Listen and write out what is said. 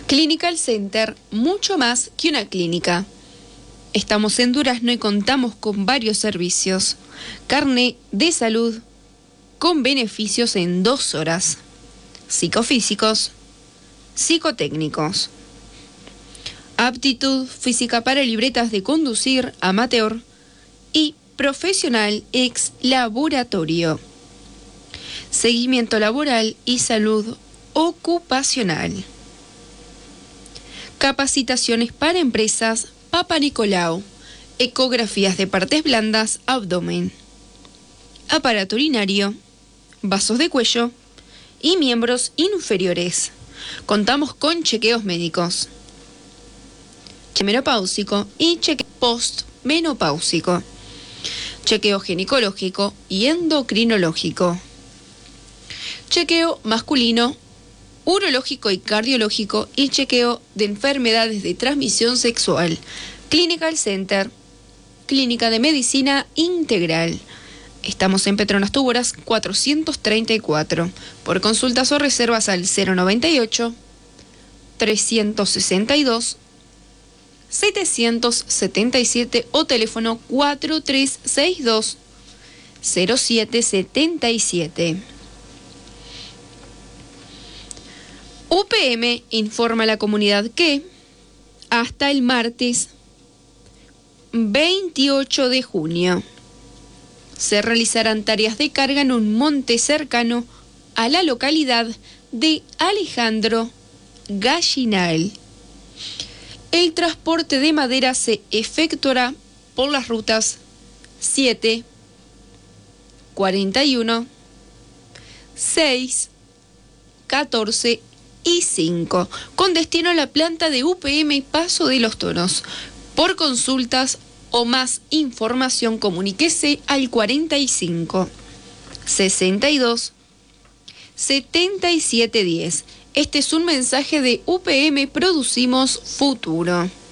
Clinical Center, mucho más que una clínica. Estamos en Durazno y contamos con varios servicios. Carné de salud con beneficios en 2 horas. Psicofísicos, psicotécnicos. Aptitud física para libretas de conducir amateur y profesional ex laboratorio. Seguimiento laboral y salud ocupacional. Capacitaciones para empresas Papa Nicolau, ecografías de partes blandas, abdomen, aparato urinario, vasos de cuello y miembros inferiores. Contamos con chequeos médicos, menopáusico y chequeo postmenopáusico, chequeo ginecológico y endocrinológico, chequeo masculino, urológico y cardiológico y chequeo de enfermedades de transmisión sexual. Clinical Center, Clínica de Medicina Integral. Estamos en Petronas Túboras 434. Por consultas o reservas al 098 362 777 o teléfono 4362 0777. UPM informa a la comunidad que hasta el martes 28 de junio se realizarán tareas de carga en un monte cercano a la localidad de Alejandro Gallinal. El transporte de madera se efectuará por las rutas 7, 41, 6, 14 y 5, con destino a la planta de UPM y Paso de los Toros. Por consultas o más información, comuníquese al 45 62 77 10. Este es un mensaje de UPM Producimos Futuro.